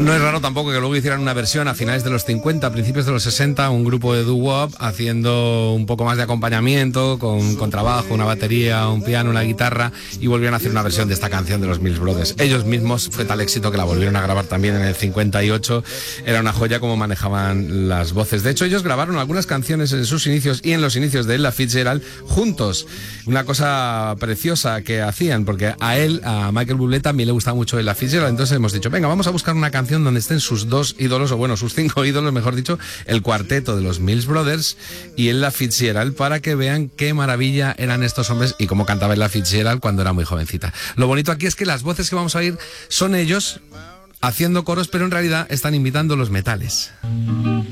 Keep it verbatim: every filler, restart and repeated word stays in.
No es raro tampoco que luego hicieran una versión a finales de los cincuenta, a principios de los sesenta, un grupo de doo-wop haciendo un poco más de acompañamiento, con, con trabajo, una batería, un piano, una guitarra, y volvieron a hacer una versión de esta canción de los Mills Brothers. Ellos mismos, fue tal éxito que la volvieron a grabar también en el cincuenta y ocho. Era una joya como manejaban las voces. De hecho, ellos grabaron algunas canciones en sus inicios y en los inicios de Ella Fitzgerald juntos. Una cosa preciosa que hacían, porque a él, a Michael Bublé, también le gustaba mucho Ella Fitzgerald. Entonces hemos dicho, venga, vamos a buscar una canción donde estén sus dos ídolos, o bueno, sus cinco ídolos, mejor dicho, el cuarteto de los Mills Brothers y Ella Fitzgerald, para que vean qué maravilla eran estos hombres y cómo cantaba Ella Fitzgerald cuando era muy jovencita. Lo bonito aquí es que las voces que vamos a oír son ellos haciendo coros, pero en realidad están imitando los metales.